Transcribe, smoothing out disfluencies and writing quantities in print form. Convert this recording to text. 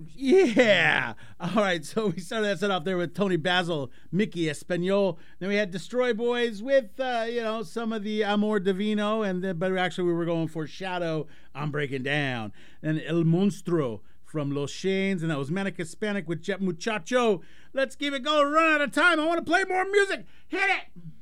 Yeah. All right. So we started that set off there with Tony Basil, Mickey Espanol. Then we had Destroy Boys with, some of the Amor Divino. But actually we were going for Shadow, I'm Breaking Down. And El Monstruo from Los Shanes. And that was Manic Hispanic with Jet Muchacho. Let's keep it going. Run out of time. I want to play more music. Hit it.